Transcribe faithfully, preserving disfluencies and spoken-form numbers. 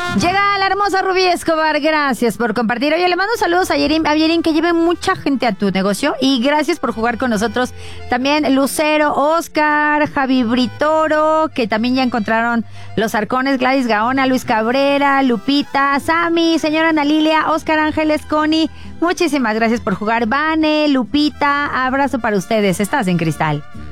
Llega la hermosa Rubí Escobar, gracias por compartir. Oye, le mando saludos a Yerin, a Yerin, que lleve mucha gente a tu negocio y gracias por jugar con nosotros. También Lucero, Oscar, Javi Britoro, que también ya encontraron los arcones, Gladys Gaona, Luis Cabrera, Lupita, Sami, señora Ana Lilia, Oscar Ángeles, Connie, muchísimas gracias por jugar. Vane, Lupita, abrazo para ustedes, estás en Cristal.